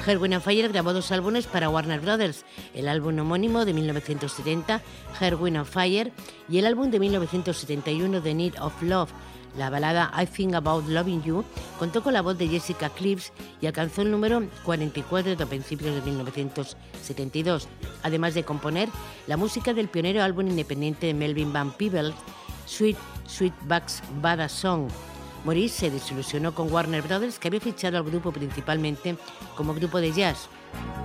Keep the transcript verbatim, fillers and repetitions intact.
Earth, Wind and Fire grabó dos álbumes para Warner Brothers, el álbum homónimo de mil novecientos setenta, Earth, Wind and Fire, y el álbum de mil novecientos setenta y uno, The Need of Love. La balada I Think About Loving You contó con la voz de Jessica Clips y alcanzó el número cuarenta y cuatro a principios de mil novecientos setenta y dos, además de componer la música del pionero álbum independiente de Melvin Van Peebles, Sweet Sweetback's Badass Song. Maurice se desilusionó con Warner Brothers, que había fichado al grupo principalmente como grupo de jazz.